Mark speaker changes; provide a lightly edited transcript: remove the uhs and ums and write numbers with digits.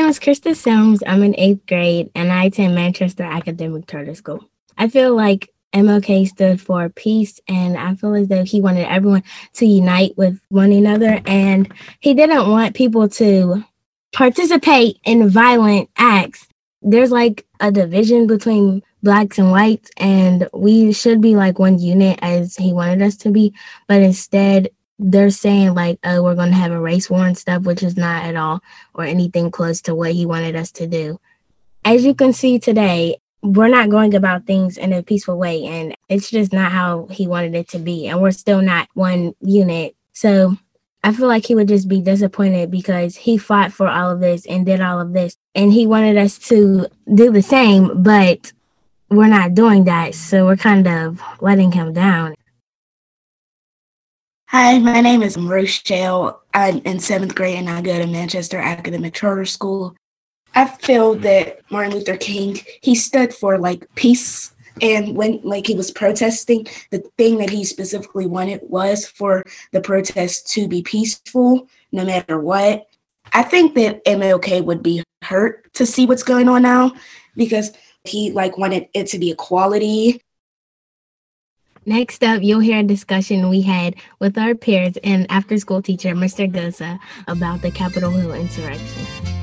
Speaker 1: is Krista Sims. I'm in 8th grade, and I attend Manchester Academic Charter School. I feel like MLK stood for peace, and I feel as though he wanted everyone to unite with one another, and he didn't want people to participate in violent acts. There's like a division between blacks and whites, and we should be like one unit as he wanted us to be, but instead they're saying like, oh, we're going to have a race war and stuff, which is not at all or anything close to what he wanted us to do. As you can see today, we're not going about things in a peaceful way, and it's just not how he wanted it to be, and we're still not one unit. So I feel like he would just be disappointed because he fought for all of this and did all of this, and he wanted us to do the same, but we're not doing that, so we're kind of letting him down.
Speaker 2: Hi, my name is Rochelle. I'm in 7th grade and I go to Manchester Academic Charter School. I feel that Martin Luther King, he stood for like peace, and when like he was protesting, the thing that he specifically wanted was for the protest to be peaceful no matter what. I think that MLK would be hurt to see what's going on now because he like wanted it to be equality.
Speaker 1: Next up, you'll hear a discussion we had with our peers and after-school teacher, Mr. Gosa, about the Capitol Hill insurrection.